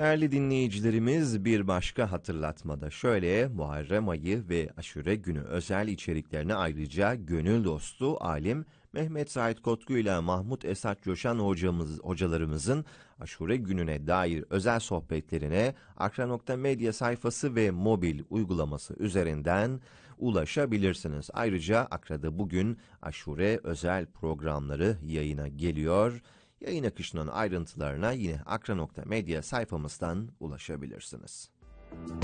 Değerli dinleyicilerimiz, bir başka hatırlatmada şöyle: Muharrem ayı ve Aşure günü özel içeriklerine ayrıca gönül dostu alim Mehmet Said Kotku ile Mahmut Esat Coşan hocalarımızın Aşure gününe dair özel sohbetlerine Akra.Medya sayfası ve mobil uygulaması üzerinden ulaşabilirsiniz. Ayrıca Akra'da bugün Aşure özel programları yayına geliyor. Yayın akışının ayrıntılarına yine Akra.Medya sayfamızdan ulaşabilirsiniz.